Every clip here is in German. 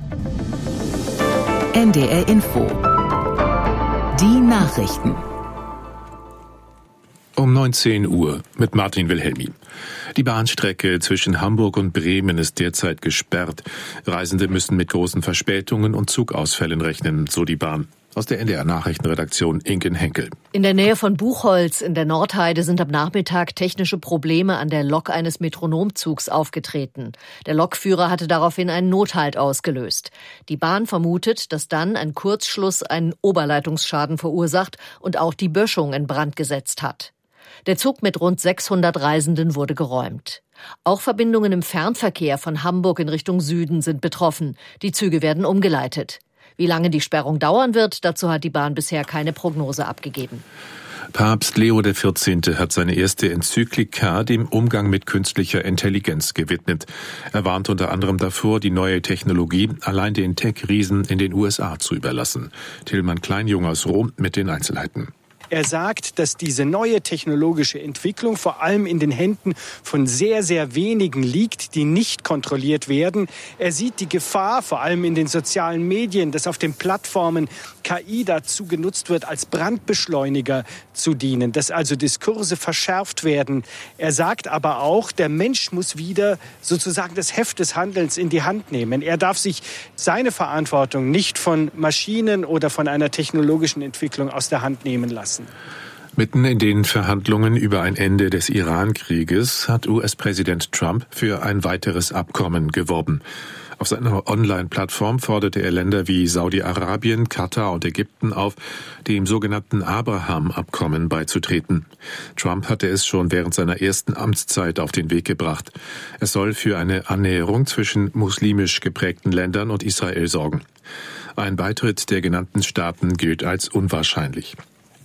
NDR Info. Die Nachrichten. Um 19 Uhr mit Martin Wilhelmi. Die Bahnstrecke zwischen Hamburg und Bremen ist derzeit gesperrt. Reisende müssen mit großen Verspätungen und Zugausfällen rechnen, so die Bahn. Aus der NDR-Nachrichtenredaktion Inken Henkel. In der Nähe von Buchholz in der Nordheide sind am Nachmittag technische Probleme an der Lok eines Metronomzugs aufgetreten. Der Lokführer hatte daraufhin einen Nothalt ausgelöst. Die Bahn vermutet, dass dann ein Kurzschluss einen Oberleitungsschaden verursacht und auch die Böschung in Brand gesetzt hat. Der Zug mit rund 600 Reisenden wurde geräumt. Auch Verbindungen im Fernverkehr von Hamburg in Richtung Süden sind betroffen. Die Züge werden umgeleitet. Wie lange die Sperrung dauern wird, dazu hat die Bahn bisher keine Prognose abgegeben. Papst Leo XIV. Hat seine erste Enzyklika dem Umgang mit künstlicher Intelligenz gewidmet. Er warnt unter anderem davor, die neue Technologie allein den Tech-Riesen in den USA zu überlassen. Tillmann Kleinjung aus Rom mit den Einzelheiten. Er sagt, dass diese neue technologische Entwicklung vor allem in den Händen von sehr, sehr wenigen liegt, die nicht kontrolliert werden. Er sieht die Gefahr, vor allem in den sozialen Medien, dass auf den Plattformen KI dazu genutzt wird, als Brandbeschleuniger zu dienen, dass also Diskurse verschärft werden. Er sagt aber auch, der Mensch muss wieder sozusagen das Heft des Handelns in die Hand nehmen. Er darf sich seine Verantwortung nicht von Maschinen oder von einer technologischen Entwicklung aus der Hand nehmen lassen. Mitten in den Verhandlungen über ein Ende des Iran-Krieges hat US-Präsident Trump für ein weiteres Abkommen geworben. Auf seiner Online-Plattform forderte er Länder wie Saudi-Arabien, Katar und Ägypten auf, dem sogenannten Abraham-Abkommen beizutreten. Trump hatte es schon während seiner ersten Amtszeit auf den Weg gebracht. Es soll für eine Annäherung zwischen muslimisch geprägten Ländern und Israel sorgen. Ein Beitritt der genannten Staaten gilt als unwahrscheinlich.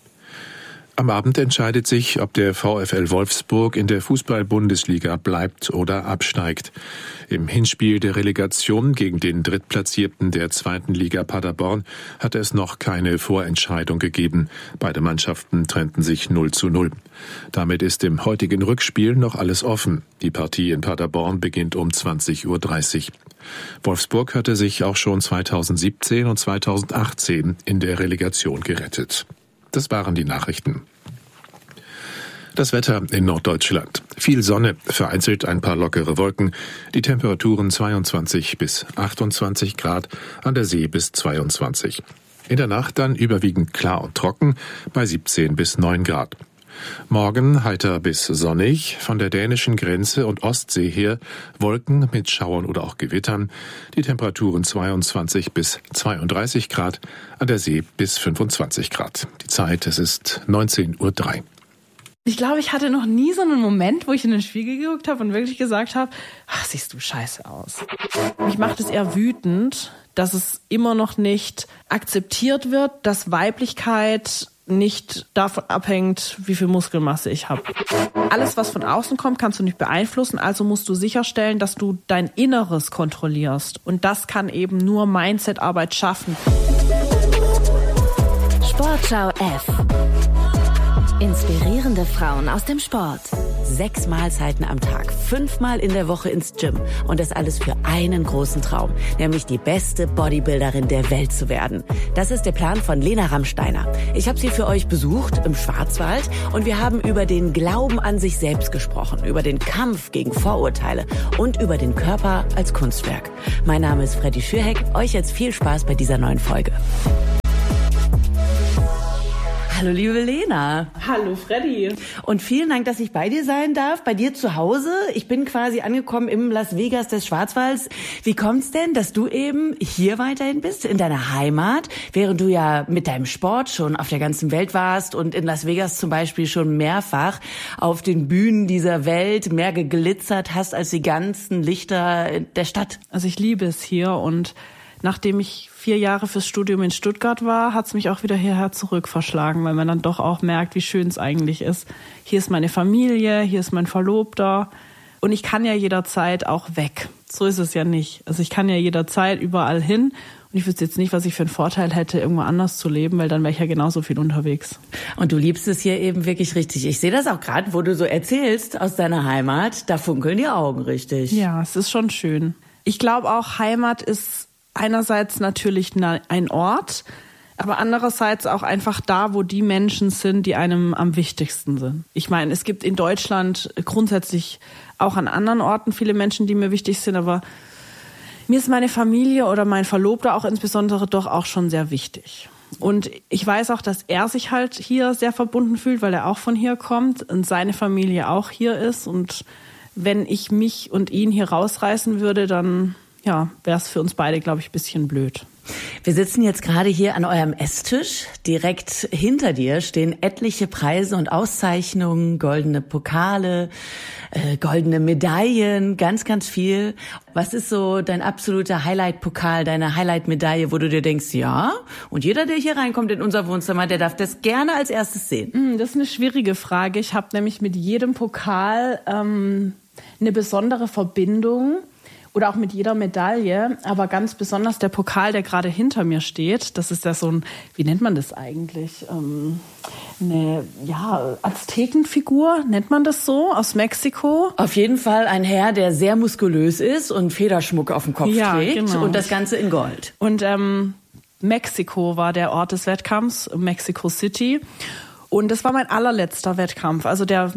Am Abend entscheidet sich, ob der VfL Wolfsburg in der Fußball-Bundesliga bleibt oder absteigt. Im Hinspiel der Relegation gegen den Drittplatzierten der 2. Liga Paderborn hatte es noch keine Vorentscheidung gegeben. Beide Mannschaften trennten sich 0:0. Damit ist im heutigen Rückspiel noch alles offen. Die Partie in Paderborn beginnt um 20:30 Uhr. Wolfsburg hatte sich auch schon 2017 und 2018 in der Relegation gerettet. Das waren die Nachrichten. Das Wetter in Norddeutschland. Viel Sonne, vereinzelt ein paar lockere Wolken. Die Temperaturen 22 bis 28 Grad, an der See bis 22. In der Nacht dann überwiegend klar und trocken bei 17 bis 9 Grad. Morgen heiter bis sonnig, von der dänischen Grenze und Ostsee her Wolken mit Schauern oder auch Gewittern. Die Temperaturen 22 bis 32 Grad, an der See bis 25 Grad. Die Zeit, es ist 19:03 Uhr. Ich glaube, ich hatte noch nie so einen Moment, wo ich in den Spiegel geguckt habe und wirklich gesagt habe, ach, siehst du scheiße aus. Mich macht es eher wütend, dass es immer noch nicht akzeptiert wird, dass Weiblichkeit nicht davon abhängt, wie viel Muskelmasse ich habe. Alles, was von außen kommt, kannst du nicht beeinflussen, also musst du sicherstellen, dass du dein Inneres kontrollierst. Und das kann eben nur Mindset-Arbeit schaffen. Sportschau F. Inspirierende Frauen aus dem Sport. 6 Mahlzeiten am Tag, 5-mal in der Woche ins Gym. Und das alles für einen großen Traum, nämlich die beste Bodybuilderin der Welt zu werden. Das ist der Plan von Lena Rammsteiner. Ich habe sie für euch besucht im Schwarzwald und wir haben über den Glauben an sich selbst gesprochen, über den Kampf gegen Vorurteile und über den Körper als Kunstwerk. Mein Name ist Freddy Schürheck. Euch jetzt viel Spaß bei dieser neuen Folge. Hallo liebe Lena. Hallo Freddy. Und vielen Dank, dass ich bei dir sein darf, bei dir zu Hause. Ich bin quasi angekommen im Las Vegas des Schwarzwalds. Wie kommt's denn, dass du eben hier weiterhin bist, in deiner Heimat, während du ja mit deinem Sport schon auf der ganzen Welt warst und in Las Vegas zum Beispiel schon mehrfach auf den Bühnen dieser Welt mehr geglitzert hast als die ganzen Lichter der Stadt? Also ich liebe es hier und nachdem ich 4 Jahre fürs Studium in Stuttgart war, hat es mich auch wieder hierher zurück verschlagen, weil man dann doch auch merkt, wie schön es eigentlich ist. Hier ist meine Familie, hier ist mein Verlobter und ich kann ja jederzeit auch weg. So ist es ja nicht. Also ich kann ja jederzeit überall hin und ich wüsste jetzt nicht, was ich für einen Vorteil hätte, irgendwo anders zu leben, weil dann wäre ich ja genauso viel unterwegs. Und du liebst es hier eben wirklich richtig. Ich sehe das auch gerade, wo du so erzählst aus deiner Heimat, da funkeln die Augen richtig. Ja, es ist schon schön. Ich glaube auch, Heimat ist einerseits natürlich ein Ort, aber andererseits auch einfach da, wo die Menschen sind, die einem am wichtigsten sind. Ich meine, es gibt in Deutschland grundsätzlich auch an anderen Orten viele Menschen, die mir wichtig sind, aber mir ist meine Familie oder mein Verlobter auch insbesondere doch auch schon sehr wichtig. Und ich weiß auch, dass er sich halt hier sehr verbunden fühlt, weil er auch von hier kommt und seine Familie auch hier ist. Und wenn ich mich und ihn hier rausreißen würde, dann ja, wäre es für uns beide, glaube ich, ein bisschen blöd. Wir sitzen jetzt gerade hier an eurem Esstisch. Direkt hinter dir stehen etliche Preise und Auszeichnungen, goldene Pokale, goldene Medaillen, ganz, ganz viel. Was ist so dein absoluter Highlight-Pokal, deine Highlight-Medaille, wo du dir denkst, ja, und jeder, der hier reinkommt in unser Wohnzimmer, der darf das gerne als erstes sehen? Das ist eine schwierige Frage. Ich habe nämlich mit jedem Pokal eine besondere Verbindung. Oder auch mit jeder Medaille, aber ganz besonders der Pokal, der gerade hinter mir steht. Das ist ja so ein, wie nennt man das eigentlich? Eine Aztekenfigur, nennt man das so, aus Mexiko. Auf jeden Fall ein Herr, der sehr muskulös ist und Federschmuck auf dem Kopf trägt. Genau. Und das Ganze in Gold. Und Mexiko war der Ort des Wettkampfs, Mexico City. Und das war mein allerletzter Wettkampf, also das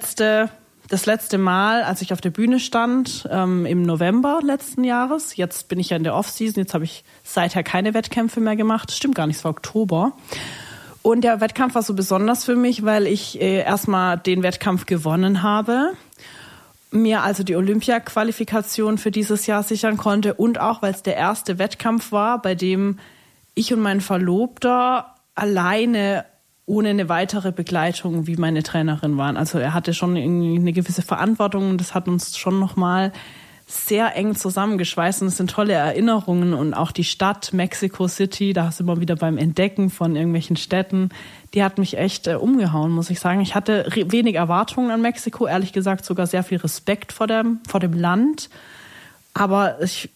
letzte Mal, als ich auf der Bühne stand, im November letzten Jahres. Jetzt bin ich ja in der Off-Season, jetzt habe ich seither keine Wettkämpfe mehr gemacht. Das stimmt gar nicht, es war Oktober. Und der Wettkampf war so besonders für mich, weil ich erstmal den Wettkampf gewonnen habe, mir also die Olympia-Qualifikation für dieses Jahr sichern konnte und auch, weil es der erste Wettkampf war, bei dem ich und mein Verlobter alleine ohne eine weitere Begleitung wie meine Trainerin waren. Also er hatte schon irgendwie eine gewisse Verantwortung und das hat uns schon nochmal sehr eng zusammengeschweißt und es sind tolle Erinnerungen und auch die Stadt Mexico City, da sind wir wieder beim Entdecken von irgendwelchen Städten, die hat mich echt umgehauen, muss ich sagen. Ich hatte wenig Erwartungen an Mexiko, ehrlich gesagt sogar sehr viel Respekt vor dem Land, aber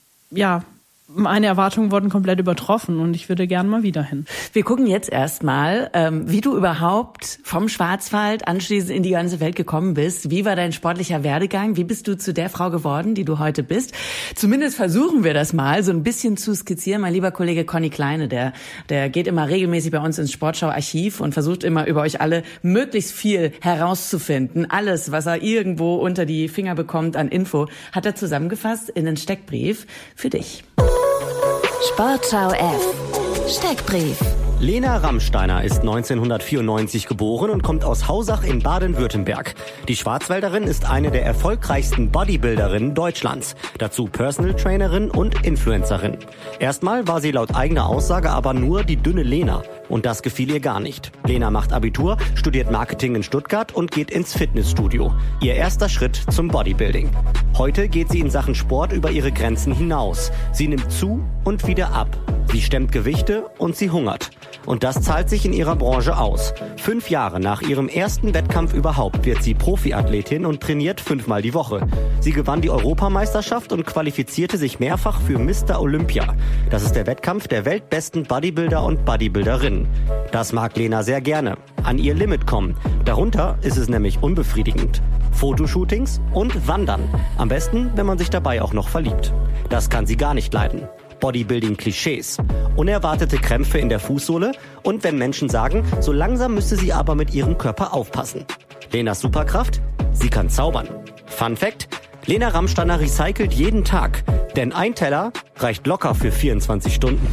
meine Erwartungen wurden komplett übertroffen und ich würde gern mal wieder hin. Wir gucken jetzt erstmal, wie du überhaupt vom Schwarzwald anschließend in die ganze Welt gekommen bist. Wie war dein sportlicher Werdegang? Wie bist du zu der Frau geworden, die du heute bist? Zumindest versuchen wir das mal so ein bisschen zu skizzieren. Mein lieber Kollege Conny Kleine, der geht immer regelmäßig bei uns ins Sportschau-Archiv und versucht immer über euch alle möglichst viel herauszufinden. Alles, was er irgendwo unter die Finger bekommt an Info, hat er zusammengefasst in einen Steckbrief für dich. Sportschau F. Steckbrief. Lena Rammsteiner ist 1994 geboren und kommt aus Hausach in Baden-Württemberg. Die Schwarzwälderin ist eine der erfolgreichsten Bodybuilderinnen Deutschlands. Dazu Personal Trainerin und Influencerin. Erstmal war sie laut eigener Aussage aber nur die dünne Lena. Und das gefiel ihr gar nicht. Lena macht Abitur, studiert Marketing in Stuttgart und geht ins Fitnessstudio. Ihr erster Schritt zum Bodybuilding. Heute geht sie in Sachen Sport über ihre Grenzen hinaus. Sie nimmt zu und wieder ab. Sie stemmt Gewichte und sie hungert. Und das zahlt sich in ihrer Branche aus. 5 Jahre nach ihrem ersten Wettkampf überhaupt wird sie Profiathletin und trainiert 5-mal die Woche. Sie gewann die Europameisterschaft und qualifizierte sich mehrfach für Mr. Olympia. Das ist der Wettkampf der weltbesten Bodybuilder und Bodybuilderinnen. Das mag Lena sehr gerne. An ihr Limit kommen. Darunter ist es nämlich unbefriedigend. Fotoshootings und Wandern. Am besten, wenn man sich dabei auch noch verliebt. Das kann sie gar nicht leiden. Bodybuilding-Klischees, unerwartete Krämpfe in der Fußsohle und wenn Menschen sagen, so langsam müsste sie aber mit ihrem Körper aufpassen. Lenas Superkraft? Sie kann zaubern. Fun Fact: Lena Rammsteiner recycelt jeden Tag, denn ein Teller reicht locker für 24 Stunden.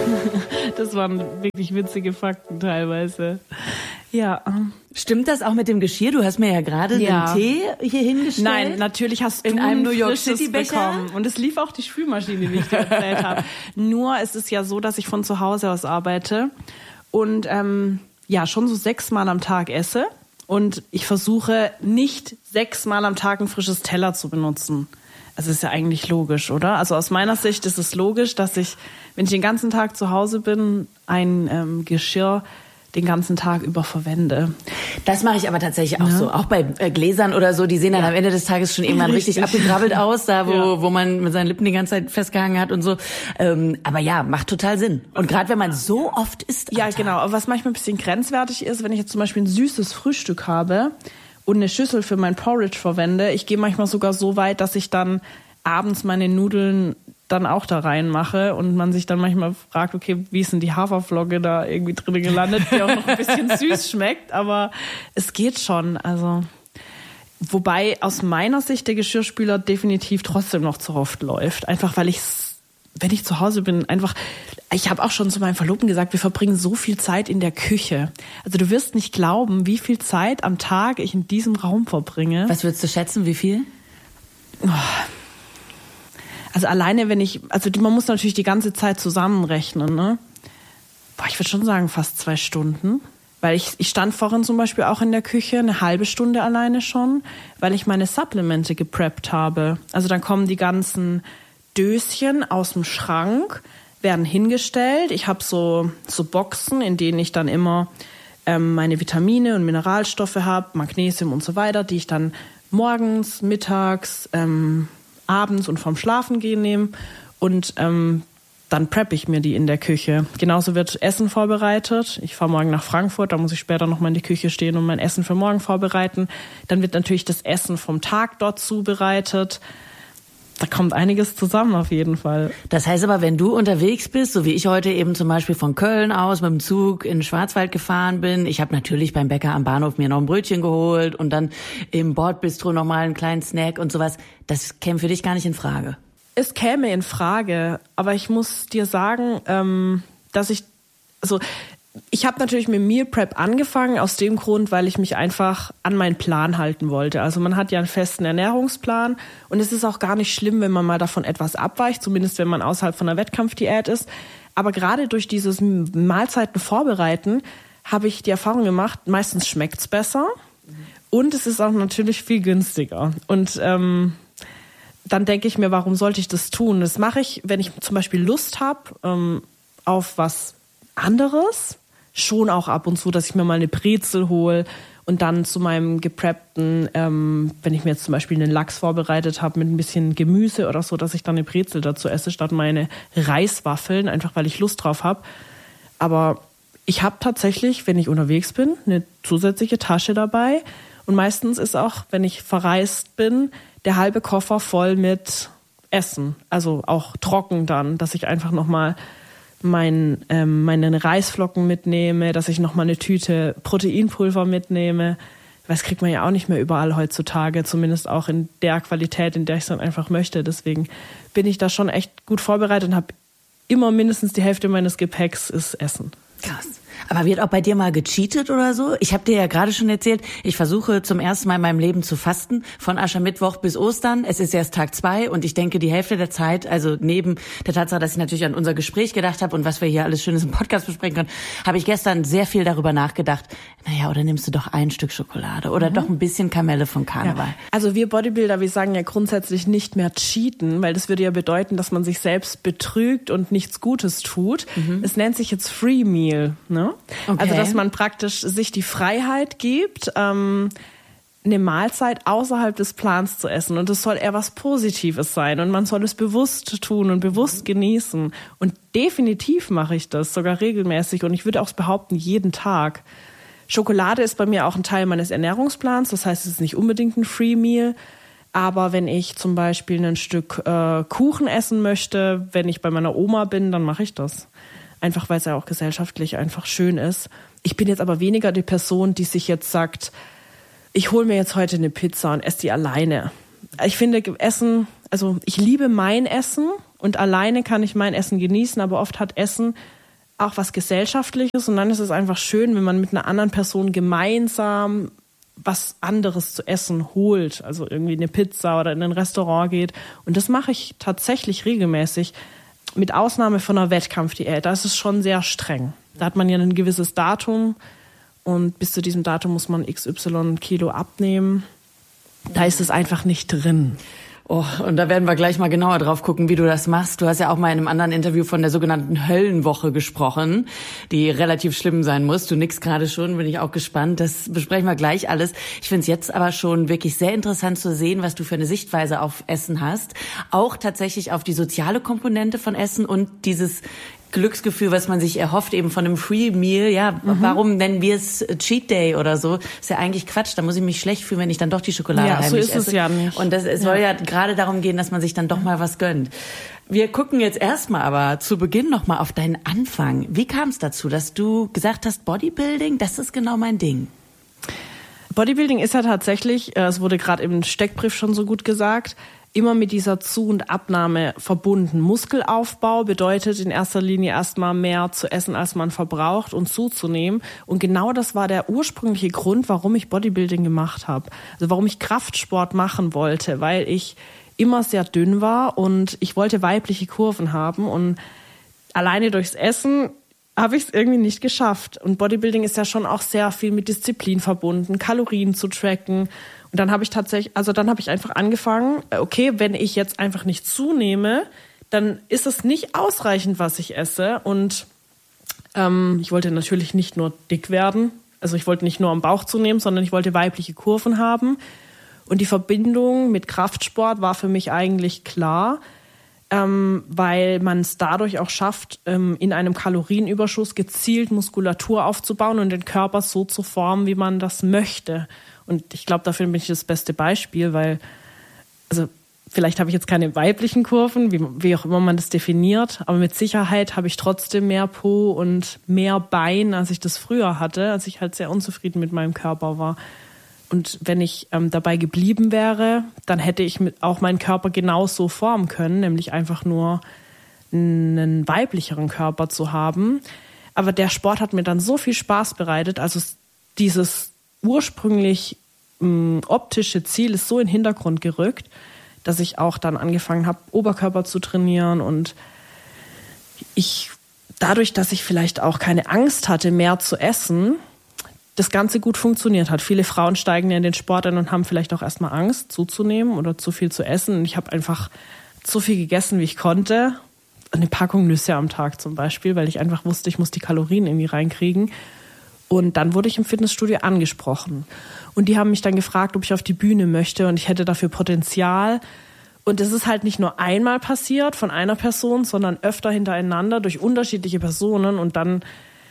Das waren wirklich witzige Fakten teilweise. Ja. Stimmt das auch mit dem Geschirr? Du hast mir ja gerade den Tee hier hingestellt. Nein, natürlich hast du in einem New York City Becher bekommen. Und es lief auch die Spülmaschine, wie ich dir erzählt habe. Nur es ist ja so, dass ich von zu Hause aus arbeite und schon so 6-mal am Tag esse. Und ich versuche nicht 6-mal am Tag ein frisches Teller zu benutzen. Also ist ja eigentlich logisch, oder? Also aus meiner Sicht ist es logisch, dass ich, wenn ich den ganzen Tag zu Hause bin, ein Geschirr den ganzen Tag über verwende. Das mache ich aber tatsächlich auch so. Auch bei Gläsern oder so, die sehen dann am Ende des Tages schon irgendwann richtig abgekrabbelt aus, da wo man mit seinen Lippen die ganze Zeit festgehangen hat und so. Aber ja, macht total Sinn. Und gerade wenn man so oft isst. Ja, genau. Aber was manchmal ein bisschen grenzwertig ist, wenn ich jetzt zum Beispiel ein süßes Frühstück habe und eine Schüssel für mein Porridge verwende, ich gehe manchmal sogar so weit, dass ich dann abends meine Nudeln dann auch da reinmache und man sich dann manchmal fragt, okay, wie ist denn die Haferflocke da irgendwie drin gelandet, die auch noch ein bisschen süß schmeckt, aber es geht schon, also wobei aus meiner Sicht der Geschirrspüler definitiv trotzdem noch zu oft läuft, einfach weil wenn ich zu Hause bin, ich habe auch schon zu meinem Verlobten gesagt, wir verbringen so viel Zeit in der Küche. Also du wirst nicht glauben, wie viel Zeit am Tag ich in diesem Raum verbringe. Was würdest du schätzen, wie viel? Also alleine, man muss natürlich die ganze Zeit zusammenrechnen, ne? Ich würde schon sagen, fast 2 Stunden. Weil ich stand vorhin zum Beispiel auch in der Küche, eine halbe Stunde alleine schon, weil ich meine Supplemente gepreppt habe. Also dann kommen die ganzen Döschen aus dem Schrank, werden hingestellt. Ich habe so Boxen, in denen ich dann immer meine Vitamine und Mineralstoffe habe, Magnesium und so weiter, die ich dann morgens, mittags, abends und vorm Schlafengehen nehme. Und dann preppe ich mir die in der Küche. Genauso wird Essen vorbereitet. Ich fahre morgen nach Frankfurt, da muss ich später noch mal in die Küche stehen und mein Essen für morgen vorbereiten. Dann wird natürlich das Essen vom Tag dort zubereitet. Da kommt einiges zusammen auf jeden Fall. Das heißt aber, wenn du unterwegs bist, so wie ich heute eben zum Beispiel von Köln aus mit dem Zug in den Schwarzwald gefahren bin, ich habe natürlich beim Bäcker am Bahnhof mir noch ein Brötchen geholt und dann im Bordbistro noch mal einen kleinen Snack und sowas, das käme für dich gar nicht in Frage. Es käme in Frage, aber ich muss dir sagen, dass ich habe natürlich mit Meal Prep angefangen, aus dem Grund, weil ich mich einfach an meinen Plan halten wollte. Also man hat ja einen festen Ernährungsplan und es ist auch gar nicht schlimm, wenn man mal davon etwas abweicht, zumindest wenn man außerhalb von einer Wettkampfdiät ist. Aber gerade durch dieses Mahlzeiten vorbereiten habe ich die Erfahrung gemacht, meistens schmeckt's besser und es ist auch natürlich viel günstiger. Und dann denke ich mir, warum sollte ich das tun? Das mache ich, wenn ich zum Beispiel Lust habe auf was anderes, schon auch ab und zu, dass ich mir mal eine Brezel hole und dann zu meinem gepreppten, wenn ich mir jetzt zum Beispiel einen Lachs vorbereitet habe mit ein bisschen Gemüse oder so, dass ich dann eine Brezel dazu esse, statt meine Reiswaffeln, einfach weil ich Lust drauf habe. Aber ich habe tatsächlich, wenn ich unterwegs bin, eine zusätzliche Tasche dabei und meistens ist auch, wenn ich verreist bin, der halbe Koffer voll mit Essen, also auch trocken dann, dass ich einfach nochmal meine Reisflocken mitnehme, dass ich nochmal eine Tüte Proteinpulver mitnehme. Das kriegt man ja auch nicht mehr überall heutzutage, zumindest auch in der Qualität, in der ich es dann einfach möchte. Deswegen bin ich da schon echt gut vorbereitet und habe immer mindestens die Hälfte meines Gepäcks ist Essen. Krass. Aber wird auch bei dir mal gecheatet oder so? Ich habe dir ja gerade schon erzählt, ich versuche zum ersten Mal in meinem Leben zu fasten, von Aschermittwoch bis Ostern. Es ist erst Tag 2 und ich denke, die Hälfte der Zeit, also neben der Tatsache, dass ich natürlich an unser Gespräch gedacht habe und was wir hier alles Schönes im Podcast besprechen können, habe ich gestern sehr viel darüber nachgedacht, oder nimmst du doch ein Stück Schokolade oder doch ein bisschen Kamelle von Karneval. Ja. Also wir Bodybuilder, wir sagen ja grundsätzlich nicht mehr cheaten, weil das würde ja bedeuten, dass man sich selbst betrügt und nichts Gutes tut. Es nennt sich jetzt Free Meal, ne? Okay. Also, dass man praktisch sich die Freiheit gibt, eine Mahlzeit außerhalb des Plans zu essen. Und es soll eher was Positives sein. Und man soll es bewusst tun und bewusst genießen. Und definitiv mache ich das, sogar regelmäßig. Und ich würde auch behaupten, jeden Tag. Schokolade ist bei mir auch ein Teil meines Ernährungsplans. Das heißt, es ist nicht unbedingt ein Free Meal. Aber wenn ich zum Beispiel ein Stück Kuchen essen möchte, wenn ich bei meiner Oma bin, dann mache ich das. Einfach weil es ja auch gesellschaftlich einfach schön ist. Ich bin jetzt aber weniger die Person, die sich jetzt sagt, ich hole mir jetzt heute eine Pizza und esse die alleine. Ich finde Essen, also ich liebe mein Essen und alleine kann ich mein Essen genießen, aber oft hat Essen auch was Gesellschaftliches und dann ist es einfach schön, wenn man mit einer anderen Person gemeinsam was anderes zu essen holt. Also irgendwie eine Pizza oder in ein Restaurant geht. Und das mache ich tatsächlich regelmäßig. Mit Ausnahme von einer Wettkampfdiät, da ist es schon sehr streng. Da hat man ja ein gewisses Datum und bis zu diesem Datum muss man XY Kilo abnehmen. Da ist es einfach nicht drin. Oh, und da werden wir gleich mal genauer drauf gucken, wie du das machst. Du hast ja auch mal in einem anderen Interview von der sogenannten Höllenwoche gesprochen, die relativ schlimm sein muss. Du nickst gerade schon, bin ich auch gespannt. Das besprechen wir gleich alles. Ich finde es jetzt aber schon wirklich sehr interessant zu sehen, was du für eine Sichtweise auf Essen hast. Auch tatsächlich auf die soziale Komponente von Essen und dieses Glücksgefühl, was man sich erhofft eben von einem Free Meal. Ja, warum nennen wir es Cheat Day oder so? Ist ja eigentlich Quatsch. Da muss ich mich schlecht fühlen, wenn ich dann doch die Schokolade heimlich esse. Ja, so ist es ja nicht. Und es soll ja gerade darum gehen, dass man sich dann doch mal was gönnt. Wir gucken jetzt erstmal aber zu Beginn nochmal auf deinen Anfang. Wie kam es dazu, dass du gesagt hast, Bodybuilding, das ist genau mein Ding? Bodybuilding ist ja tatsächlich, es wurde gerade im Steckbrief schon so gut gesagt, immer mit dieser Zu- und Abnahme verbunden. Muskelaufbau bedeutet in erster Linie erstmal mehr zu essen, als man verbraucht und zuzunehmen. Und genau das war der ursprüngliche Grund, warum ich Bodybuilding gemacht habe. Also warum ich Kraftsport machen wollte, weil ich immer sehr dünn war und ich wollte weibliche Kurven haben. Und alleine durchs Essen habe ich es irgendwie nicht geschafft. Und Bodybuilding ist ja schon auch sehr viel mit Disziplin verbunden, Kalorien zu tracken. Und dann habe ich einfach angefangen, okay, wenn ich jetzt einfach nicht zunehme, dann ist es nicht ausreichend, was ich esse. Und ich wollte natürlich nicht nur dick werden, also ich wollte nicht nur am Bauch zunehmen, sondern ich wollte weibliche Kurven haben. Und die Verbindung mit Kraftsport war für mich eigentlich klar, weil man es dadurch auch schafft, in einem Kalorienüberschuss gezielt Muskulatur aufzubauen und den Körper so zu formen, wie man das möchte. Und ich glaube, dafür bin ich das beste Beispiel, weil, also vielleicht habe ich jetzt keine weiblichen Kurven, wie auch immer man das definiert, aber mit Sicherheit habe ich trotzdem mehr Po und mehr Bein, als ich das früher hatte, als ich halt sehr unzufrieden mit meinem Körper war. Und wenn ich dabei geblieben wäre, dann hätte ich auch meinen Körper genauso formen können, nämlich einfach nur einen weiblicheren Körper zu haben. Aber der Sport hat mir dann so viel Spaß bereitet, also dieses ursprünglich optische Ziel ist so in den Hintergrund gerückt, dass ich auch dann angefangen habe, Oberkörper zu trainieren und dadurch, dass ich vielleicht auch keine Angst hatte, mehr zu essen, das Ganze gut funktioniert hat. Viele Frauen steigen ja in den Sport ein und haben vielleicht auch erstmal Angst, zuzunehmen oder zu viel zu essen. Und ich habe einfach so viel gegessen, wie ich konnte. Eine Packung Nüsse am Tag zum Beispiel, weil ich einfach wusste, ich muss die Kalorien irgendwie reinkriegen. Und dann wurde ich im Fitnessstudio angesprochen. Und die haben mich dann gefragt, ob ich auf die Bühne möchte und ich hätte dafür Potenzial. Und das ist halt nicht nur einmal passiert von einer Person, sondern öfter hintereinander durch unterschiedliche Personen. Und dann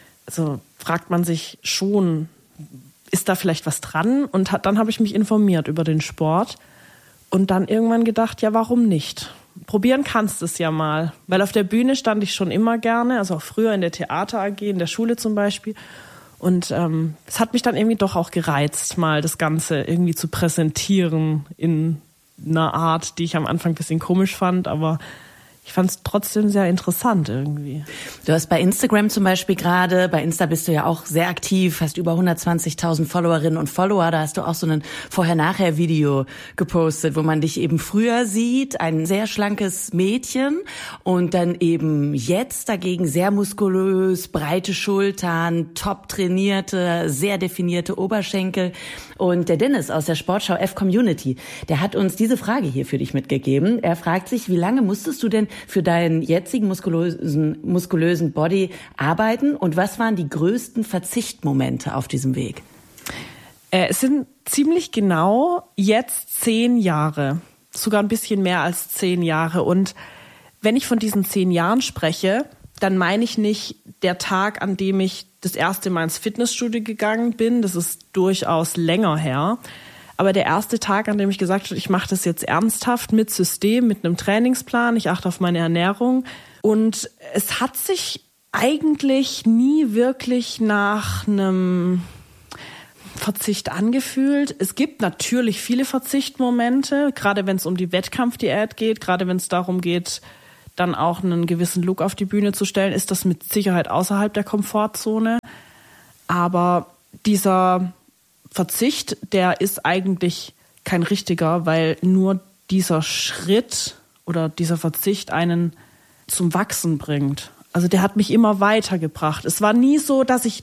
fragt man sich schon, ist da vielleicht was dran? Und dann habe ich mich informiert über den Sport und dann irgendwann gedacht, ja, warum nicht? Probieren kannst du es ja mal. Weil auf der Bühne stand ich schon immer gerne, also auch früher in der Theater AG, in der Schule zum Beispiel. Und es hat mich dann irgendwie doch auch gereizt, mal das Ganze irgendwie zu präsentieren in einer Art, die ich am Anfang ein bisschen komisch fand, aber ich fand es trotzdem sehr interessant irgendwie. Du hast bei Instagram zum Beispiel gerade, bei Insta bist du ja auch sehr aktiv, hast über 120.000 Followerinnen und Follower. Da hast du auch so ein Vorher-Nachher-Video gepostet, wo man dich eben früher sieht, ein sehr schlankes Mädchen und dann eben jetzt dagegen sehr muskulös, breite Schultern, top trainierte, sehr definierte Oberschenkel. Und der Dennis aus der Sportschau F-Community, der hat uns diese Frage hier für dich mitgegeben. Er fragt sich, wie lange musstest du denn für deinen jetzigen muskulösen Body arbeiten und was waren die größten Verzichtmomente auf diesem Weg? Es sind ziemlich genau jetzt 10 Jahre, sogar ein bisschen mehr als 10 Jahre. Und wenn ich von diesen 10 Jahren spreche, dann meine ich nicht der Tag, an dem ich das erste Mal ins Fitnessstudio gegangen bin. Das ist durchaus länger her. Aber der erste Tag, an dem ich gesagt habe, ich mache das jetzt ernsthaft mit System, mit einem Trainingsplan, ich achte auf meine Ernährung. Und es hat sich eigentlich nie wirklich nach einem Verzicht angefühlt. Es gibt natürlich viele Verzichtmomente, gerade wenn es um die Wettkampfdiät geht, gerade wenn es darum geht, dann auch einen gewissen Look auf die Bühne zu stellen, ist das mit Sicherheit außerhalb der Komfortzone. Aber dieser Verzicht, der ist eigentlich kein richtiger, weil nur dieser Schritt oder dieser Verzicht einen zum Wachsen bringt. Also der hat mich immer weitergebracht. Es war nie so, dass ich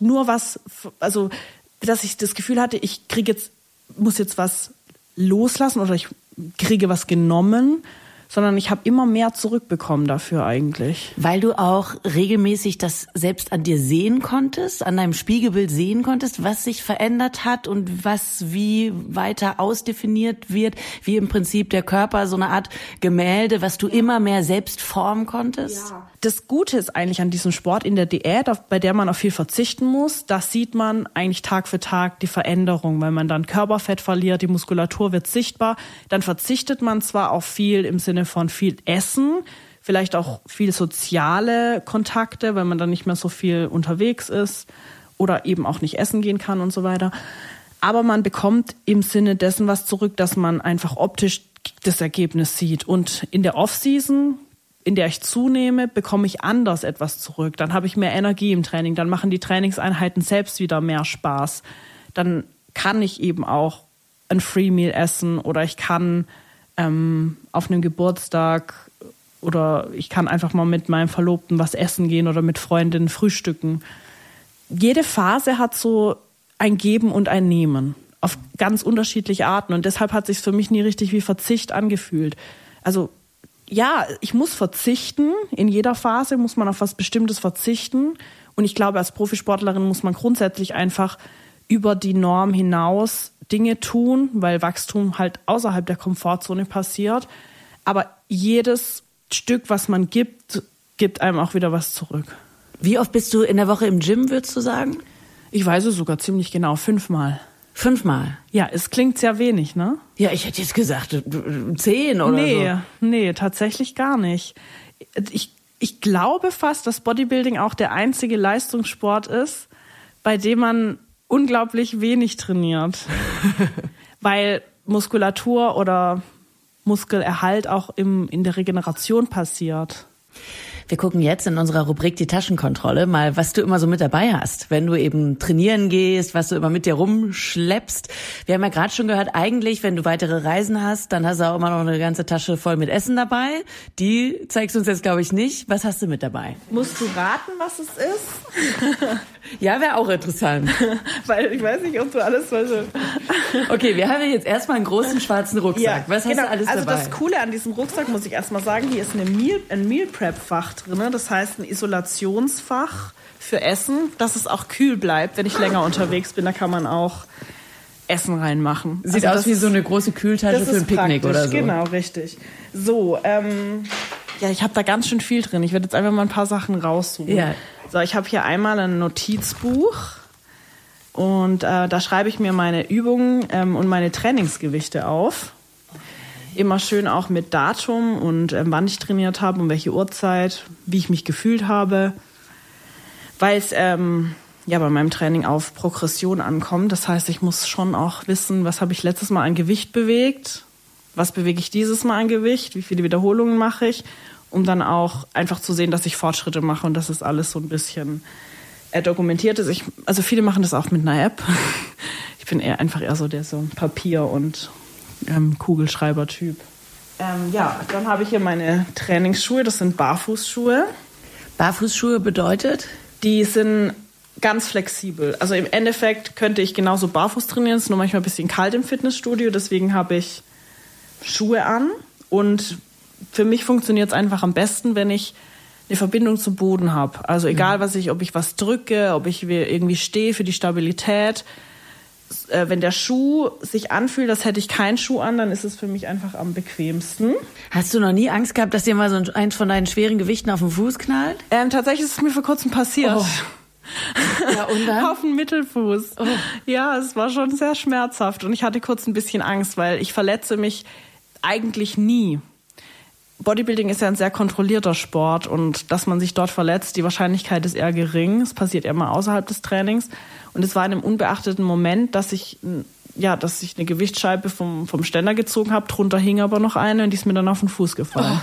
dass ich das Gefühl hatte, ich muss jetzt was loslassen oder ich kriege was genommen, sondern ich habe immer mehr zurückbekommen dafür eigentlich. Weil du auch regelmäßig das selbst an dir sehen konntest, an deinem Spiegelbild sehen konntest, was sich verändert hat und was wie weiter ausdefiniert wird, wie im Prinzip der Körper so eine Art Gemälde, was du immer mehr selbst formen konntest? Ja, Das Gute ist eigentlich an diesem Sport in der Diät, bei der man auf viel verzichten muss, da sieht man eigentlich Tag für Tag die Veränderung, weil man dann Körperfett verliert, die Muskulatur wird sichtbar. Dann verzichtet man zwar auf viel im Sinne von viel Essen, vielleicht auch viel soziale Kontakte, weil man dann nicht mehr so viel unterwegs ist oder eben auch nicht essen gehen kann und so weiter. Aber man bekommt im Sinne dessen was zurück, dass man einfach optisch das Ergebnis sieht. Und in der Off-Season, in der ich zunehme, bekomme ich anders etwas zurück. Dann habe ich mehr Energie im Training. Dann machen die Trainingseinheiten selbst wieder mehr Spaß. Dann kann ich eben auch ein Free Meal essen oder ich kann auf einem Geburtstag oder ich kann einfach mal mit meinem Verlobten was essen gehen oder mit Freundinnen frühstücken. Jede Phase hat so ein Geben und ein Nehmen auf ganz unterschiedliche Arten. Und deshalb hat es sich für mich nie richtig wie Verzicht angefühlt. Also ja, ich muss verzichten. In jeder Phase muss man auf was Bestimmtes verzichten. Und ich glaube, als Profisportlerin muss man grundsätzlich einfach über die Norm hinaus Dinge tun, weil Wachstum halt außerhalb der Komfortzone passiert. Aber jedes Stück, was man gibt, gibt einem auch wieder was zurück. Wie oft bist du in der Woche im Gym, würdest du sagen? Ich weiß es sogar ziemlich genau, 5 Mal. 5 Mal? Ja, es klingt sehr wenig, ne? Ja, ich hätte jetzt gesagt 10 oder so. Nee, tatsächlich gar nicht. Ich glaube fast, dass Bodybuilding auch der einzige Leistungssport ist, bei dem man unglaublich wenig trainiert. Weil Muskulatur oder Muskelerhalt auch in der Regeneration passiert. Wir gucken jetzt in unserer Rubrik die Taschenkontrolle mal, was du immer so mit dabei hast, wenn du eben trainieren gehst, was du immer mit dir rumschleppst. Wir haben ja gerade schon gehört, eigentlich, wenn du weitere Reisen hast, dann hast du auch immer noch eine ganze Tasche voll mit Essen dabei. Die zeigst du uns jetzt, glaube ich, nicht. Was hast du mit dabei? Musst du raten, was es ist? Ja, wäre auch interessant. Weil ich weiß nicht, ob du alles weißt. Okay, wir haben ja jetzt erstmal einen großen schwarzen Rucksack. Ja, was hast du alles dabei? Also das Coole an diesem Rucksack, muss ich erstmal sagen, hier ist ein Meal Prep-Fach drin. Das heißt ein Isolationsfach für Essen, dass es auch kühl bleibt, wenn ich länger unterwegs bin. Da kann man auch Essen reinmachen. Sieht aus wie so eine große Kühltasche für ein Picknick oder so. Genau, richtig. So, ja, ich habe da ganz schön viel drin. Ich werde jetzt einfach mal ein paar Sachen raussuchen. Ja. So, ich habe hier einmal ein Notizbuch und da schreibe ich mir meine Übungen und meine Trainingsgewichte auf. Immer schön auch mit Datum und wann ich trainiert habe, um welche Uhrzeit, wie ich mich gefühlt habe. Weil es ja bei meinem Training auf Progression ankommt. Das heißt, ich muss schon auch wissen, was habe ich letztes Mal an Gewicht bewegt, was bewege ich dieses Mal an Gewicht, wie viele Wiederholungen mache ich, um dann auch einfach zu sehen, dass ich Fortschritte mache und dass es alles so ein bisschen dokumentiert ist. Also viele machen das auch mit einer App. Ich bin eher so der so Papier- und Kugelschreiber-Typ. Ja, dann habe ich hier meine Trainingsschuhe. Das sind Barfußschuhe. Barfußschuhe bedeutet? Die sind ganz flexibel. Also im Endeffekt könnte ich genauso barfuß trainieren. Es ist nur manchmal ein bisschen kalt im Fitnessstudio. Deswegen habe ich Schuhe an. Und für mich funktioniert es einfach am besten, wenn ich eine Verbindung zum Boden habe. Also egal, ob ich was drücke, ob ich irgendwie stehe für die Stabilität. Wenn der Schuh sich anfühlt, als hätte ich keinen Schuh an, dann ist es für mich einfach am bequemsten. Hast du noch nie Angst gehabt, dass dir mal so eins von deinen schweren Gewichten auf den Fuß knallt? Tatsächlich ist es mir vor kurzem passiert. Oh. Ja, und dann? Auf den Mittelfuß. Oh. Ja, es war schon sehr schmerzhaft und ich hatte kurz ein bisschen Angst, weil ich verletze mich eigentlich nie. Bodybuilding ist ja ein sehr kontrollierter Sport und dass man sich dort verletzt, die Wahrscheinlichkeit ist eher gering. Es passiert eher mal außerhalb des Trainings. Und es war in einem unbeachteten Moment, dass ich eine Gewichtsscheibe vom Ständer gezogen habe. Drunter hing aber noch eine und die ist mir dann auf den Fuß gefallen.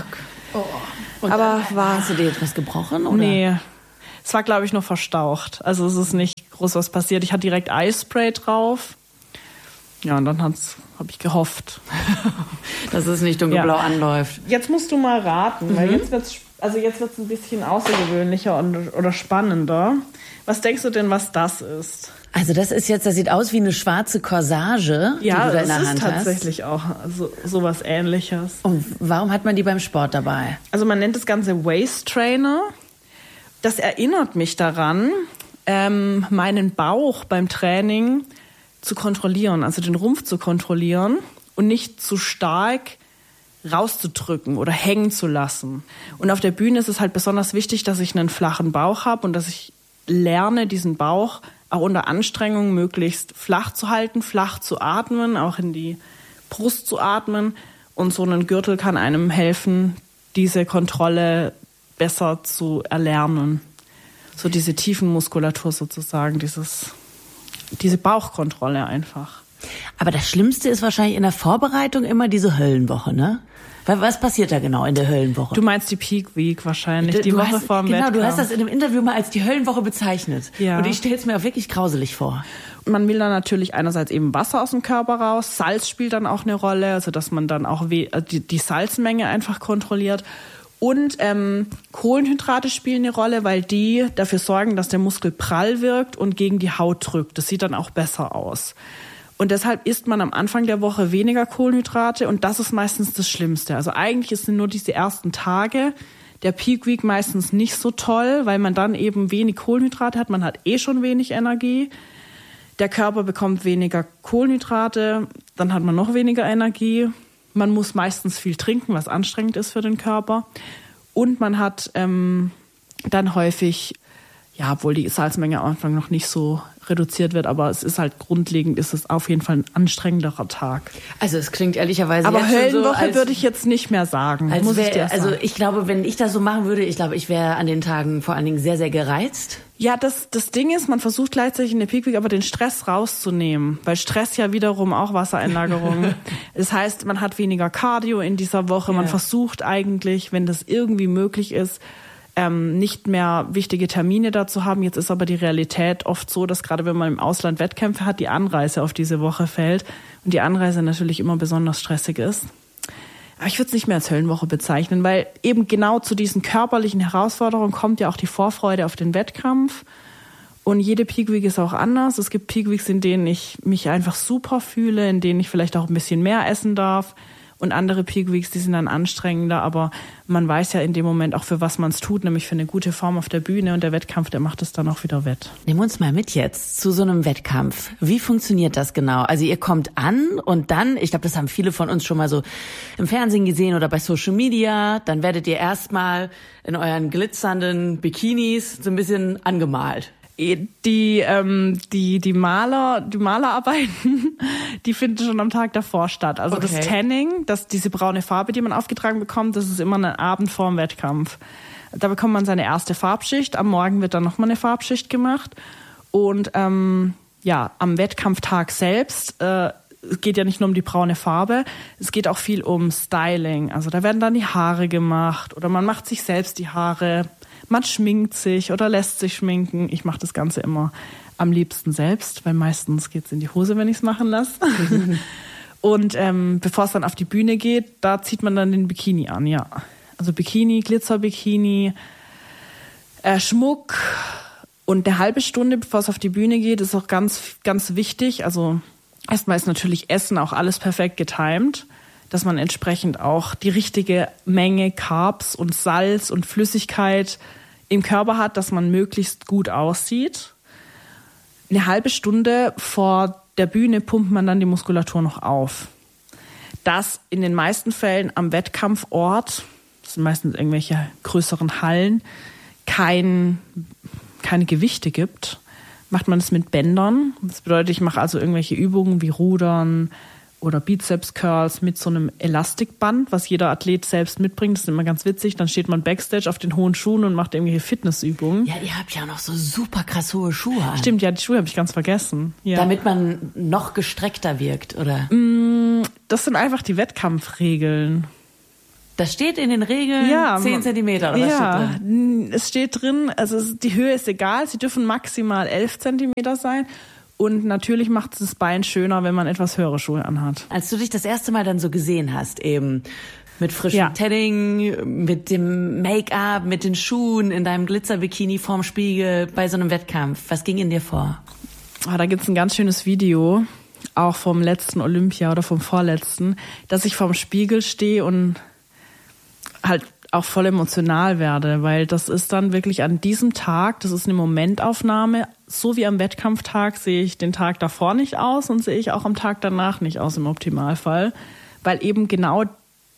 Und aber hast du dir etwas gebrochen? Oder? Nee, es war, glaube ich, nur verstaucht. Also es ist nicht groß was passiert. Ich hatte direkt Eispray drauf. Ja, und dann habe ich gehofft, dass es nicht dunkelblau anläuft. Jetzt musst du mal raten, weil jetzt wird's ein bisschen außergewöhnlicher oder spannender. Was denkst du denn, was das ist? Also das sieht aus wie eine schwarze Corsage, die du da in der Hand hast. Ja, das ist tatsächlich auch sowas Ähnliches. Und warum hat man die beim Sport dabei? Also man nennt das Ganze Waist Trainer. Das erinnert mich daran, meinen Bauch beim Training zu kontrollieren, also den Rumpf zu kontrollieren und nicht zu stark rauszudrücken oder hängen zu lassen. Und auf der Bühne ist es halt besonders wichtig, dass ich einen flachen Bauch habe und dass ich lerne, diesen Bauch auch unter Anstrengung möglichst flach zu halten, flach zu atmen, auch in die Brust zu atmen. Und so ein Gürtel kann einem helfen, diese Kontrolle besser zu erlernen. So diese Tiefenmuskulatur sozusagen, diese Bauchkontrolle einfach. Aber das Schlimmste ist wahrscheinlich in der Vorbereitung immer diese Höllenwoche, ne? Was passiert da genau in der Höllenwoche? Du meinst die Peak Week wahrscheinlich, die Woche vor dem Wettkampf. Genau, du hast das in einem Interview mal als die Höllenwoche bezeichnet. Ja. Und ich stelle es mir auch wirklich grauselig vor. Man will dann natürlich einerseits eben Wasser aus dem Körper raus, Salz spielt dann auch eine Rolle, also dass man dann auch die Salzmenge einfach kontrolliert. Und Kohlenhydrate spielen eine Rolle, weil die dafür sorgen, dass der Muskel prall wirkt und gegen die Haut drückt. Das sieht dann auch besser aus. Und deshalb isst man am Anfang der Woche weniger Kohlenhydrate und das ist meistens das Schlimmste. Also eigentlich sind nur diese ersten Tage der Peak Week meistens nicht so toll, weil man dann eben wenig Kohlenhydrate hat. Man hat schon wenig Energie. Der Körper bekommt weniger Kohlenhydrate, dann hat man noch weniger Energie. Man muss meistens viel trinken, was anstrengend ist für den Körper. Und man hat dann häufig, ja, obwohl die Salzmenge am Anfang noch nicht so reduziert wird, aber es ist halt grundlegend, ist es auf jeden Fall ein anstrengenderer Tag. Also es klingt ehrlicherweise aber jetzt schon Höllenwoche so, würde ich jetzt nicht mehr sagen. Muss ich dir sagen. Also ich glaube, wenn ich das so machen würde, ich wäre an den Tagen vor allen Dingen sehr, sehr gereizt. Ja, das Ding ist, man versucht gleichzeitig in der Peak Week aber den Stress rauszunehmen, weil Stress ja wiederum auch Wassereinlagerung. Das heißt, man hat weniger Cardio in dieser Woche. Man versucht eigentlich, wenn das irgendwie möglich ist, nicht mehr wichtige Termine dazu haben. Jetzt ist aber die Realität oft so, dass gerade wenn man im Ausland Wettkämpfe hat, die Anreise auf diese Woche fällt und die Anreise natürlich immer besonders stressig ist. Aber ich würde es nicht mehr als Höllenwoche bezeichnen, weil eben genau zu diesen körperlichen Herausforderungen kommt ja auch die Vorfreude auf den Wettkampf. Und jede Peak Week ist auch anders. Es gibt Peak Weeks, in denen ich mich einfach super fühle, in denen ich vielleicht auch ein bisschen mehr essen darf. Und andere Peak Weeks, die sind dann anstrengender, aber man weiß ja in dem Moment auch, für was man es tut, nämlich für eine gute Form auf der Bühne und der Wettkampf, der macht es dann auch wieder wett. Nehmen wir uns mal mit jetzt zu so einem Wettkampf. Wie funktioniert das genau? Also ihr kommt an und dann, ich glaube, das haben viele von uns schon mal so im Fernsehen gesehen oder bei Social Media, dann werdet ihr erstmal in euren glitzernden Bikinis so ein bisschen angemalt. Die Malerarbeiten, die finden schon am Tag davor statt. Also das Tanning, diese braune Farbe, die man aufgetragen bekommt, das ist immer ein Abend vor dem Wettkampf. Da bekommt man seine erste Farbschicht. Am Morgen wird dann nochmal eine Farbschicht gemacht. Und am Wettkampftag selbst, es geht ja nicht nur um die braune Farbe, es geht auch viel um Styling. Also da werden dann die Haare gemacht oder man macht sich selbst die Haare. Man schminkt sich oder lässt sich schminken. Ich mache das Ganze immer am liebsten selbst, weil meistens geht's in die Hose, wenn ich es machen lasse. Und bevor es dann auf die Bühne geht, da zieht man dann den Bikini an, ja. Also Bikini, Glitzerbikini, Schmuck. Und eine halbe Stunde, bevor es auf die Bühne geht, ist auch ganz, ganz wichtig. Also erstmal ist natürlich Essen auch alles perfekt getimed, dass man entsprechend auch die richtige Menge Carbs und Salz und Flüssigkeit im Körper hat, dass man möglichst gut aussieht. Eine halbe Stunde vor der Bühne pumpt man dann die Muskulatur noch auf. Das in den meisten Fällen am Wettkampfort, das sind meistens irgendwelche größeren Hallen, keine Gewichte gibt, macht man das mit Bändern. Das bedeutet, ich mache also irgendwelche Übungen wie Rudern, oder Bizeps-Curls mit so einem Elastikband, was jeder Athlet selbst mitbringt. Das ist immer ganz witzig. Dann steht man Backstage auf den hohen Schuhen und macht irgendwelche Fitnessübungen. Ja, ihr habt ja noch so super krass hohe Schuhe an. Stimmt, ja, die Schuhe habe ich ganz vergessen. Ja. Damit man noch gestreckter wirkt, oder? Das sind einfach die Wettkampfregeln. Das steht in den Regeln 10 Zentimeter, oder was steht drin? Es steht drin, also die Höhe ist egal. Sie dürfen maximal 11 Zentimeter sein. Und natürlich macht es das Bein schöner, wenn man etwas höhere Schuhe anhat. Als du dich das erste Mal dann so gesehen hast, eben mit frischem Tanning, mit dem Make-up, mit den Schuhen, in deinem Glitzerbikini vorm Spiegel bei so einem Wettkampf, was ging in dir vor? Da gibt's ein ganz schönes Video, auch vom letzten Olympia oder vom vorletzten, dass ich vorm Spiegel stehe und halt auch voll emotional werde, weil das ist dann wirklich an diesem Tag, das ist eine Momentaufnahme, so wie am Wettkampftag sehe ich den Tag davor nicht aus und sehe ich auch am Tag danach nicht aus im Optimalfall, weil eben genau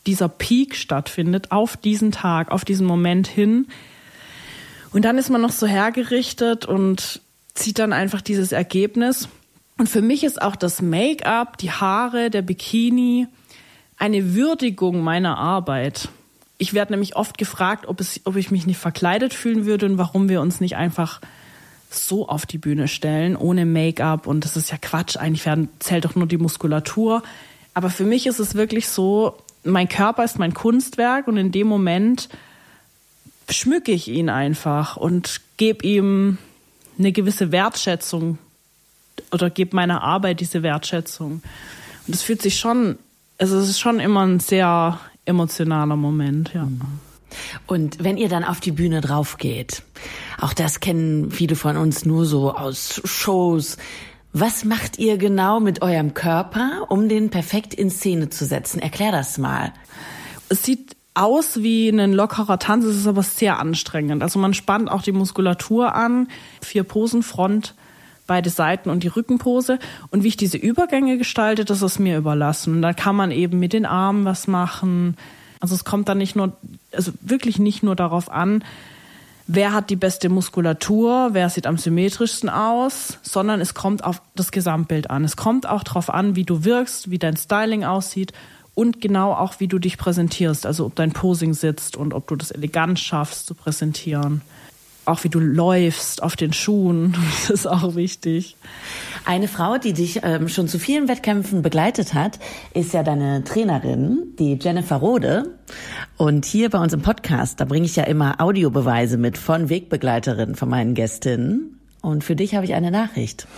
dieser Peak stattfindet, auf diesen Tag, auf diesen Moment hin. Und dann ist man noch so hergerichtet und zieht dann einfach dieses Ergebnis. Und für mich ist auch das Make-up, die Haare, der Bikini eine Würdigung meiner Arbeit. Ich werde nämlich oft gefragt, ob ich mich nicht verkleidet fühlen würde und warum wir uns nicht einfach so auf die Bühne stellen, ohne Make-up. Und das ist ja Quatsch, eigentlich zählt doch nur die Muskulatur. Aber für mich ist es wirklich so, mein Körper ist mein Kunstwerk und in dem Moment schmücke ich ihn einfach und gebe ihm eine gewisse Wertschätzung oder gebe meiner Arbeit diese Wertschätzung. Und das fühlt sich schon, also es ist schon immer ein sehr emotionaler Moment, ja. Und wenn ihr dann auf die Bühne drauf geht, auch das kennen viele von uns nur so aus Shows, was macht ihr genau mit eurem Körper, um den perfekt in Szene zu setzen? Erklär das mal. Es sieht aus wie ein lockerer Tanz, es ist aber sehr anstrengend. Also man spannt auch die Muskulatur an, 4 Posen, Front, beide Seiten und die Rückenpose. Und wie ich diese Übergänge gestalte, das ist mir überlassen. Da kann man eben mit den Armen was machen. Also es kommt dann wirklich nicht nur darauf an, wer hat die beste Muskulatur, wer sieht am symmetrischsten aus, sondern es kommt auf das Gesamtbild an. Es kommt auch darauf an, wie du wirkst, wie dein Styling aussieht und genau auch, wie du dich präsentierst. Also ob dein Posing sitzt und ob du das elegant schaffst zu präsentieren. Auch wie du läufst auf den Schuhen, das ist auch wichtig. Eine Frau, die dich schon zu vielen Wettkämpfen begleitet hat, ist ja deine Trainerin, die Jennifer Rode. Und hier bei uns im Podcast, da bringe ich ja immer Audiobeweise mit von Wegbegleiterinnen von meinen Gästinnen. Und für dich habe ich eine Nachricht.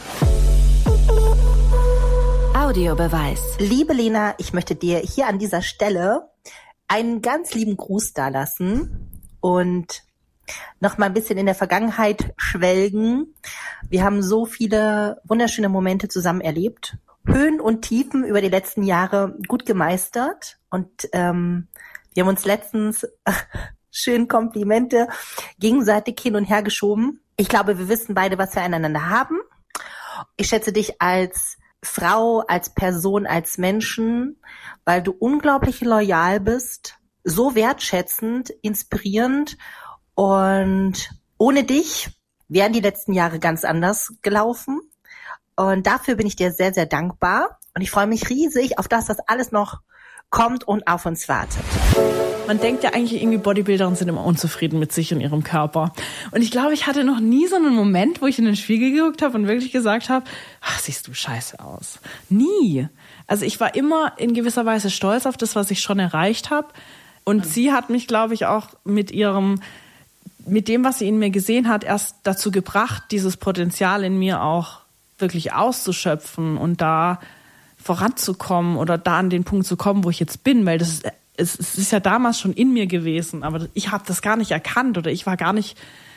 Audiobeweis. Liebe Lena, ich möchte dir hier an dieser Stelle einen ganz lieben Gruß dalassen und noch mal ein bisschen in der Vergangenheit schwelgen. Wir haben so viele wunderschöne Momente zusammen erlebt. Höhen und Tiefen über die letzten Jahre gut gemeistert. Und wir haben uns letztens schön Komplimente gegenseitig hin und her geschoben. Ich glaube, wir wissen beide, was wir aneinander haben. Ich schätze dich als Frau, als Person, als Menschen, weil du unglaublich loyal bist, so wertschätzend, inspirierend. Und ohne dich wären die letzten Jahre ganz anders gelaufen. Und dafür bin ich dir sehr, sehr dankbar. Und ich freue mich riesig auf das, was alles noch kommt und auf uns wartet. Man denkt ja eigentlich irgendwie, Bodybuilderinnen sind immer unzufrieden mit sich und ihrem Körper. Und ich glaube, ich hatte noch nie so einen Moment, wo ich in den Spiegel geguckt habe und wirklich gesagt habe, ach, siehst du scheiße aus. Nie. Also ich war immer in gewisser Weise stolz auf das, was ich schon erreicht habe. Und sie hat mich, glaube ich, auch mit dem, was sie in mir gesehen hat, erst dazu gebracht, dieses Potenzial in mir auch wirklich auszuschöpfen und da voranzukommen oder da an den Punkt zu kommen, wo ich jetzt bin, weil es ist ja damals schon in mir gewesen, aber ich habe das gar nicht erkannt oder ich war gar nicht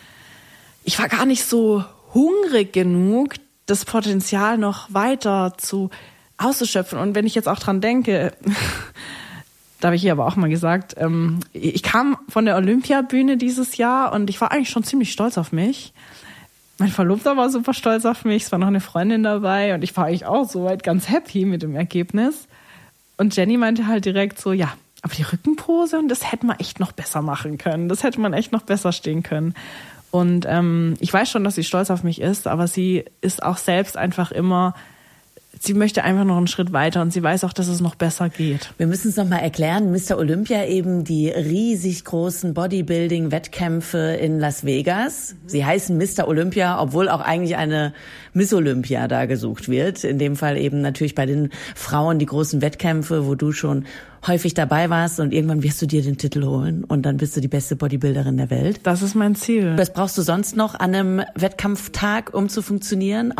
so hungrig genug, das Potenzial noch weiter auszuschöpfen. Und wenn ich jetzt auch dran denke, da habe ich hier aber auch mal gesagt, ich kam von der Olympiabühne dieses Jahr und ich war eigentlich schon ziemlich stolz auf mich. Mein Verlobter war super stolz auf mich, es war noch eine Freundin dabei und ich war eigentlich auch soweit ganz happy mit dem Ergebnis. Und Jenny meinte halt direkt so, ja, aber die Rückenpose, und das hätte man echt noch besser machen können. Das hätte man echt noch besser stehen können. Und ich weiß schon, dass sie stolz auf mich ist, aber sie ist auch selbst einfach immer, sie möchte einfach noch einen Schritt weiter und sie weiß auch, dass es noch besser geht. Wir müssen es noch mal erklären. Mr. Olympia, eben die riesig großen Bodybuilding-Wettkämpfe in Las Vegas. Sie heißen Mr. Olympia, obwohl auch eigentlich eine Miss Olympia da gesucht wird. In dem Fall eben natürlich bei den Frauen die großen Wettkämpfe, wo du schon häufig dabei warst und irgendwann wirst du dir den Titel holen und dann bist du die beste Bodybuilderin der Welt. Das ist mein Ziel. Was brauchst du sonst noch an einem Wettkampftag, um zu funktionieren?